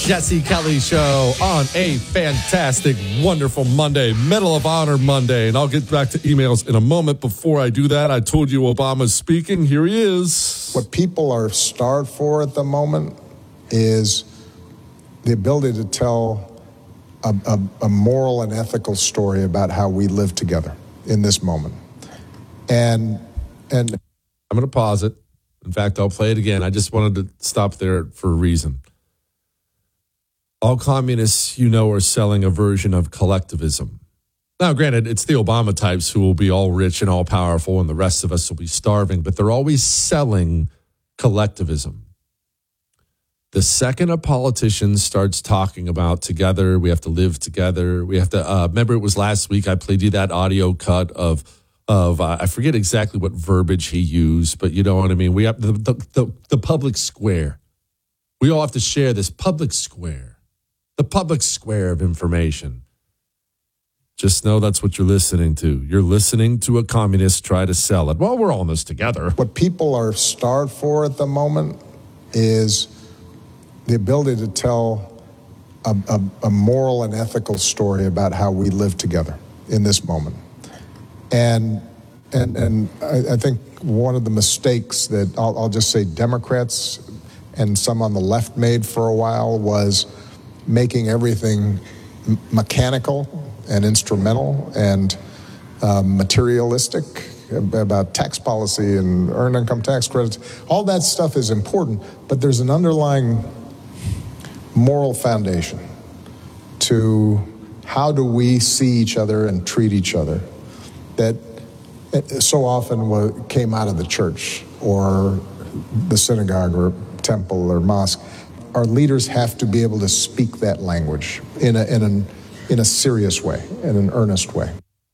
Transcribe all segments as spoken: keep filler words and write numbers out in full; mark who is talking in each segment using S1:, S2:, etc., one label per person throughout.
S1: Jesse Kelly Show on a fantastic, wonderful Monday, Medal of Honor Monday. And I'll get back to emails in a moment. Before I do that, I told you Obama's speaking. Here he is.
S2: What people are starved for at the moment is the ability to tell a, a, a moral and ethical story about how we live together in this moment. And and
S1: I'm going to pause it. In fact, I'll play it again. I just wanted to stop there for a reason. All communists, you know, are selling a version of collectivism. Now, granted, it's the Obama types who will be all rich and all powerful, and the rest of us will be starving, but they're always selling collectivism. The second a politician starts talking about together, we have to live together, we have to, uh, remember it was last week I played you that audio cut of, of uh, I forget exactly what verbiage he used, but you know what I mean? We have the, the, the, the public square. We all have to share this public square. The public square of information. Just know that's what you're listening to. You're listening to a communist try to sell it. Well, we're all in this together.
S2: What people are starved for at the moment is the ability to tell a, a, a moral and ethical story about how we live together in this moment. And and and I, I think one of the mistakes that I'll, I'll just say Democrats and some on the left made for a while was making everything m- mechanical and instrumental and um, materialistic about tax policy and earned income tax credits. All that stuff is important, but there's an underlying moral foundation to how do we see each other and treat each other that so often came out of the church or the synagogue or temple or mosque. Our leaders have to be able to speak that language in a in an in a serious way, in an earnest way.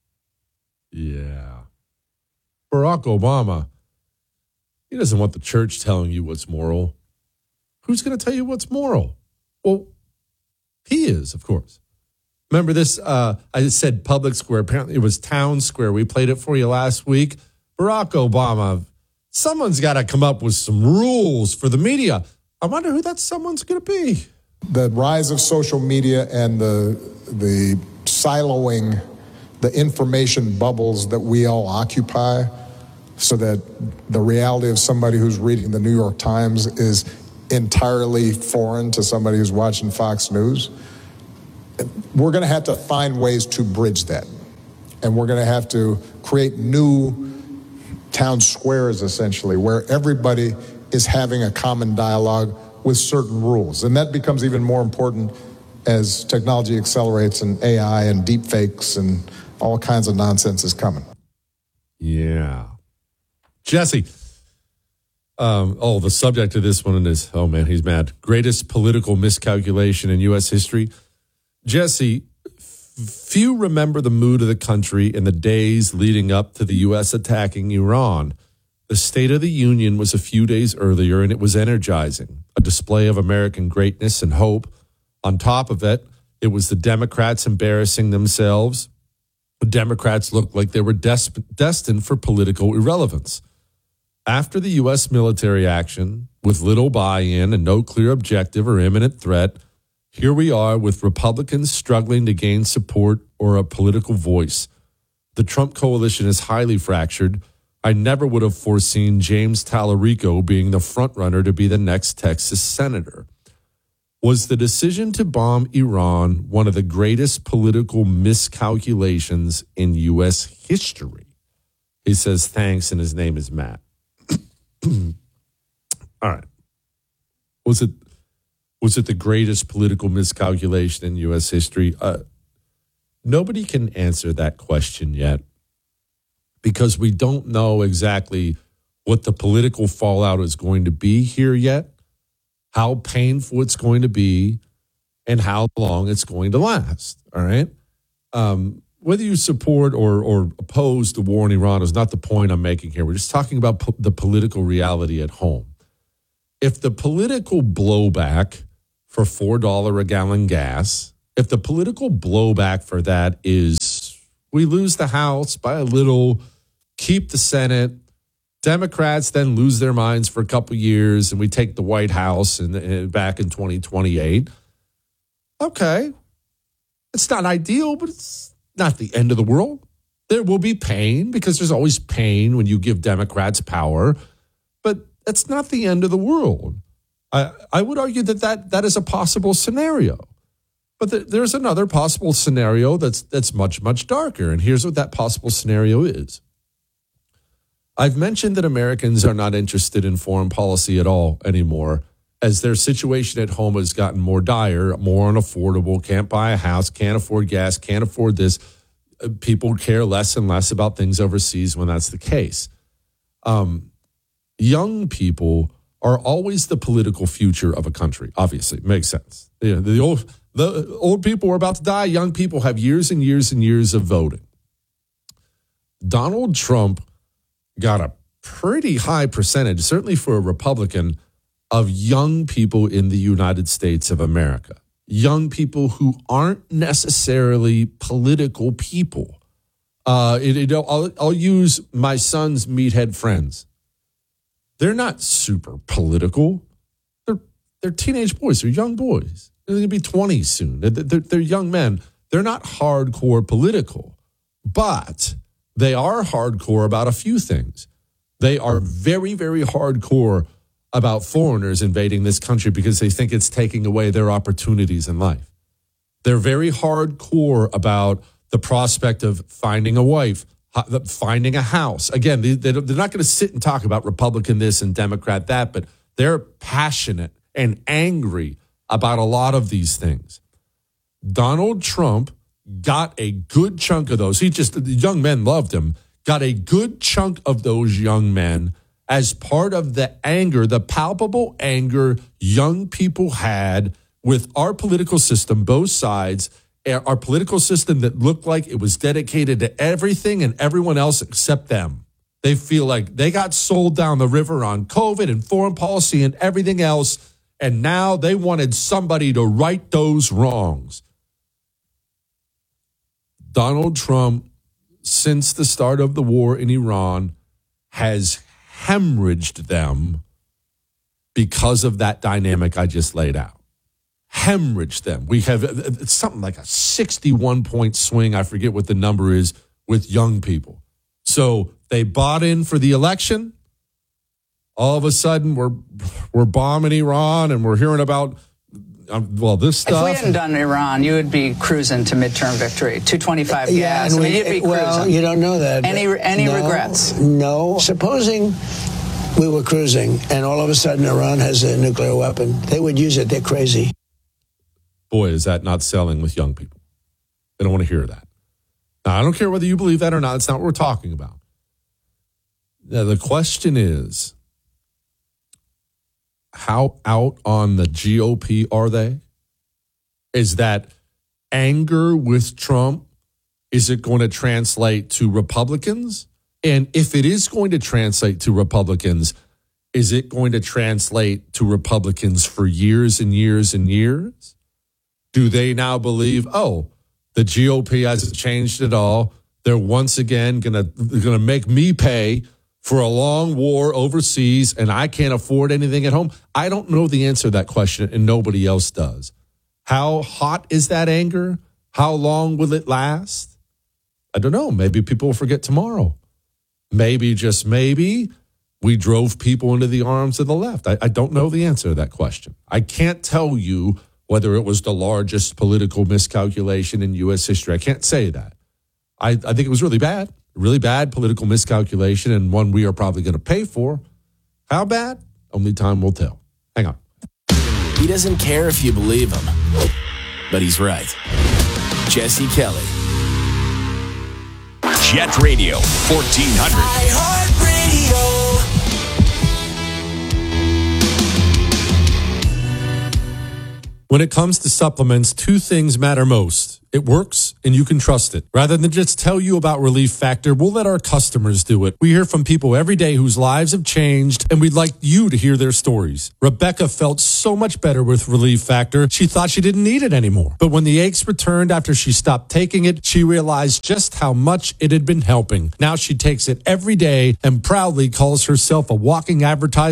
S1: Yeah. Barack Obama, he doesn't want the church telling you what's moral. Who's going to tell you what's moral? Well, he is, of course. Remember this, uh, I said public square. Apparently it was town square. We played it for you last week. Barack Obama, someone's got to come up with some rules for the media. I wonder who that someone's going to be.
S2: The rise of social media and the the siloing, the information bubbles that we all occupy, so that the reality of somebody who's reading the New York Times is entirely foreign to somebody who's watching Fox News. We're going to have to find ways to bridge that. And we're going to have to create new town squares, essentially, where everybody is having a common dialogue with certain rules. And that becomes even more important as technology accelerates and A I and deep fakes and all kinds of nonsense is coming.
S1: Yeah. Jesse. Um, oh, the subject of this one is, oh man, he's mad. Greatest political miscalculation in U S history. Jesse, f- few remember the mood of the country in the days leading up to the U S attacking Iran. The State of the Union was a few days earlier, and it was energizing, a display of American greatness and hope. On top of it, it was the Democrats embarrassing themselves. The Democrats looked like they were des- destined for political irrelevance. After the U S military action, with little buy-in and no clear objective or imminent threat, here we are with Republicans struggling to gain support or a political voice. The Trump coalition is highly fractured. I never would have foreseen James Tallarico being the frontrunner to be the next Texas senator. Was the decision to bomb Iran one of the greatest political miscalculations in U S history? He says thanks, and his name is Matt. All right. Was it was it the greatest political miscalculation in U S history? Uh, nobody can answer that question yet, because we don't know exactly what the political fallout is going to be here yet, how painful it's going to be, and how long it's going to last, all right? Um, whether you support or, or oppose the war in Iran is not the point I'm making here. We're just talking about po- the political reality at home. If the political blowback for four dollars a gallon gas, if the political blowback for that is we lose the House by a little, keep the Senate, Democrats then lose their minds for a couple years, and we take the White House and, and back in twenty twenty-eight, Okay. It's not ideal, but it's not the end of the world. There will be pain because there's always pain when you give Democrats power, but it's not the end of the world. I, I would argue that, that that is a possible scenario. But th- there's another possible scenario that's that's much, much darker. And here's what that possible scenario is. I've mentioned that Americans are not interested in foreign policy at all anymore, as their situation at home has gotten more dire, more unaffordable, can't buy a house, can't afford gas, can't afford this. People care less and less about things overseas when that's the case. Um, young people are always the political future of a country. Obviously, it makes sense. You know, the old the old people are about to die. Young people have years and years and years of voting. Donald Trump got a pretty high percentage, certainly for a Republican, of young people in the United States of America. Young people who aren't necessarily political people. Uh, it, it, I'll, I'll use my son's meathead friends. They're not super political. They're they're teenage boys. They're young boys. They're going to be twenty soon. They're, they're, they're young men. They're not hardcore political, but they are hardcore about a few things. They are very, very hardcore about foreigners invading this country because they think it's taking away their opportunities in life. They're very hardcore about the prospect of finding a wife, finding a house. Again, they're not going to sit and talk about Republican this and Democrat that, but they're passionate and angry about a lot of these things. Donald Trump got a good chunk of those. He just, the young men loved him, got a good chunk of those young men as part of the anger, the palpable anger young people had with our political system, both sides, our political system that looked like it was dedicated to everything and everyone else except them. They feel like they got sold down the river on COVID and foreign policy and everything else, and now they wanted somebody to right those wrongs. Donald Trump, since the start of the war in Iran, has hemorrhaged them because of that dynamic I just laid out. Hemorrhaged them. We have it's something like a sixty-one point swing. I forget what the number is with young people. So they bought in for the election. All of a sudden, we're we're bombing Iran, and we're hearing about um, well this stuff.
S3: If we hadn't done Iran, you would be cruising to midterm victory, two twenty-five
S4: yeah,
S3: gas.
S4: And
S3: I mean,
S4: we,
S3: you'd be
S4: well,
S3: cruising.
S4: You don't know that.
S3: Any any
S4: no,
S3: regrets?
S4: No. Supposing we were cruising, and all of a sudden Iran has a nuclear weapon, they would use it. They're crazy.
S1: Boy, is that not selling with young people. They don't want to hear that. Now, I don't care whether you believe that or not. It's not what we're talking about. Now, the question is, how out on the G O P are they? Is that anger with Trump, is it going to translate to Republicans? And if it is going to translate to Republicans, is it going to translate to Republicans for years and years and years? Do they now believe, oh, the G O P hasn't changed at all? They're once again going to going to make me pay for a long war overseas, and I can't afford anything at home? I don't know the answer to that question, and nobody else does. How hot is that anger? How long will it last? I don't know. Maybe people will forget tomorrow. Maybe, just maybe, we drove people into the arms of the left. I, I don't know the answer to that question. I can't tell you whether it was the largest political miscalculation in U S history. I can't say that. I, I think it was really bad, really bad political miscalculation, and one we are probably going to pay for. How bad? Only time will tell. Hang on.
S5: He doesn't care if you believe him, but he's right. Jesse Kelly.
S6: Jet Radio fourteen hundred. iHeartRadio.
S1: When it comes to supplements, two things matter most. It works, and you can trust it. Rather than just tell you about Relief Factor, we'll let our customers do it. We hear from people every day whose lives have changed, and we'd like you to hear their stories. Rebecca felt so much better with Relief Factor, she thought she didn't need it anymore. But when the aches returned after she stopped taking it, she realized just how much it had been helping. Now she takes it every day and proudly calls herself a walking advertisement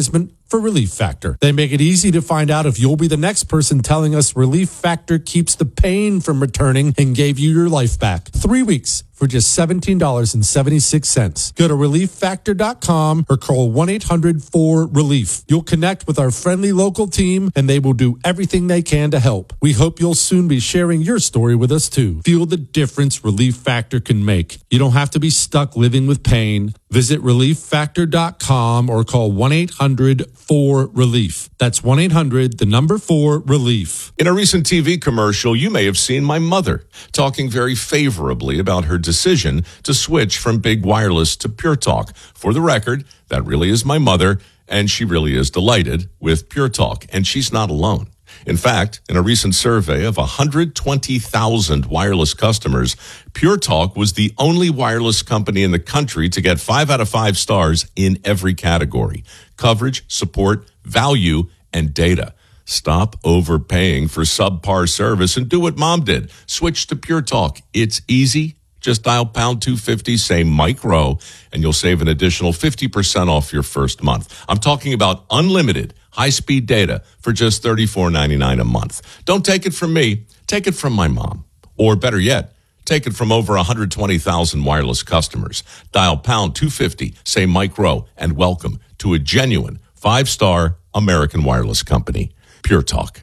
S1: for Relief Factor. They make it easy to find out if you'll be the next person telling us Relief Factor keeps the pain from returning and gave you your life back. Three weeks for just seventeen dollars and seventy-six cents. Go to relief factor dot com or call one eight hundred four relief. You'll connect with our friendly local team and they will do everything they can to help. We hope you'll soon be sharing your story with us too. Feel the difference Relief Factor can make. You don't have to be stuck living with pain. Visit relief factor dot com or call one eight hundred four relief. That's one eight hundred, the number four, relief.
S7: In a recent T V commercial, you may have seen my mother talking very favorably about her decision to switch from big wireless to Pure Talk. For the record, that really is my mother, and she really is delighted with Pure Talk, and she's not alone. In fact, in a recent survey of one hundred twenty thousand wireless customers, Pure Talk was the only wireless company in the country to get five out of five stars in every category: coverage, support, value, and data. Stop overpaying for subpar service and do what Mom did. Switch to Pure Talk. It's easy. Just dial pound two fifty, say Mike Rowe, and you'll save an additional fifty percent off your first month. I'm talking about unlimited high-speed data for just thirty-four ninety-nine a month. Don't take it from me. Take it from my mom. Or better yet, take it from over one hundred twenty thousand wireless customers. Dial pound two fifty, say Mike Rowe, and welcome to a genuine five-star American wireless company, Pure Talk.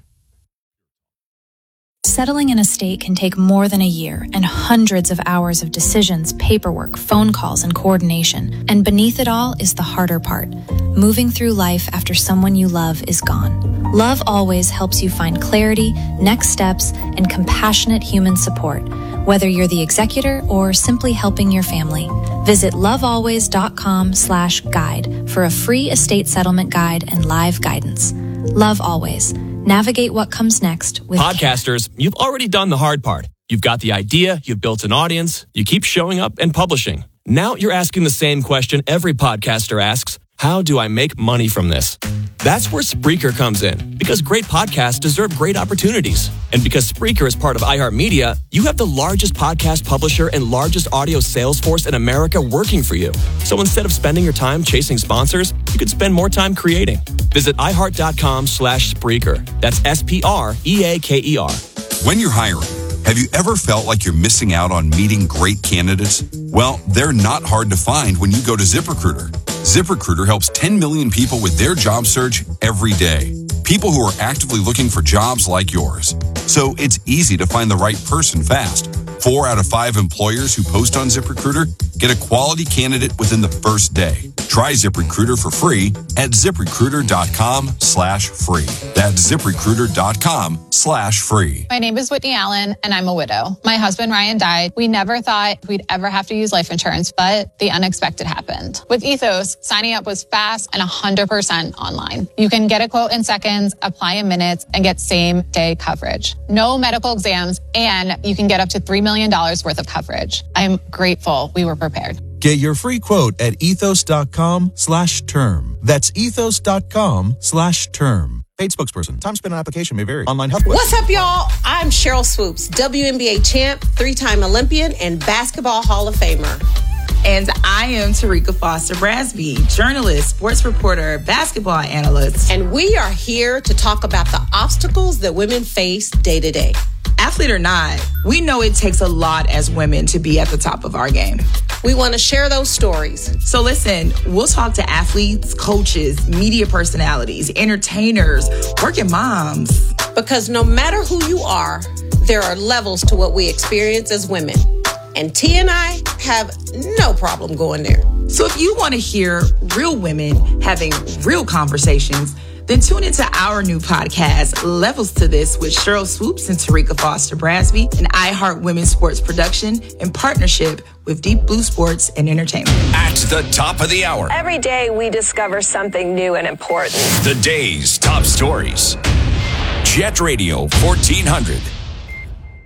S8: Settling in a state can take more than a year and hundreds of hours of decisions, paperwork, phone calls, and coordination. And beneath it all is the harder part, moving through life after someone you love is gone. Love Always helps you find clarity, next steps, and compassionate human support, whether you're the executor or simply helping your family. Visit lovealways.com slash guide for a free estate settlement guide and live guidance. Love Always. Navigate what comes next with
S9: Podcasters, you've already done the hard part. You've got the idea, you've built an audience, you keep showing up and publishing. Now you're asking the same question every podcaster asks: how do I make money from this? That's where Spreaker comes in, because great podcasts deserve great opportunities. And because Spreaker is part of iHeartMedia, you have the largest podcast publisher and largest audio sales force in America working for you. So instead of spending your time chasing sponsors, you could spend more time creating. Visit iHeart.com slash Spreaker. That's S P R E A K E R.
S10: When you're hiring, have you ever felt like you're missing out on meeting great candidates? Well, they're not hard to find when you go to ZipRecruiter. ZipRecruiter helps ten million people with their job search every day. People who are actively looking for jobs like yours. So it's easy to find the right person fast. Four out of five employers who post on ZipRecruiter get a quality candidate within the first day. Try ZipRecruiter for free at ZipRecruiter.com slash free. That's ZipRecruiter.com slash free.
S11: My name is Whitney Allen, and I'm a widow. My husband, Ryan, died. We never thought we'd ever have to use life insurance, but the unexpected happened. With Ethos, signing up was fast and one hundred percent online. You can get a quote in seconds, apply in minutes, and get same-day coverage. No medical exams, and you can get up to three million dollars worth of coverage. I'm grateful we were prepared.
S12: Get your free quote at ethos.com slash term. That's ethos.com slash term. Paid spokesperson. Time spent on application may vary. Online help.
S13: What's up, y'all? I'm Cheryl Swoops, W N B A champ, three-time Olympian, and Basketball Hall of Famer.
S14: And I am Tarika Foster Brasby, journalist, sports reporter, basketball analyst.
S13: And we are here to talk about the obstacles that women face day to day.
S14: Athlete or not, we know it takes a lot as women to be at the top of our game.
S13: We want to share those stories.
S14: So listen, we'll talk to athletes, coaches, media personalities, entertainers, working moms.
S13: Because no matter who you are, there are levels to what we experience as women. And T and I have no problem going there.
S14: So if you want to hear real women having real conversations, then tune into our new podcast, Levels to This, with Cheryl Swoops and Tarika Foster Brasby, an iHeart Women's Sports production in partnership with Deep Blue Sports and Entertainment.
S6: At the top of the hour.
S15: Every day we discover something new and important.
S6: The day's top stories. Jet Radio fourteen hundred.